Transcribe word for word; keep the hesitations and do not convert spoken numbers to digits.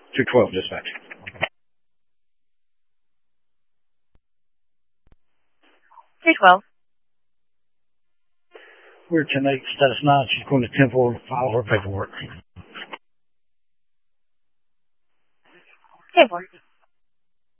two twelve, dispatch. two twelve. We're ten eight, status nine. She's going to ten four to file her paperwork. ten four.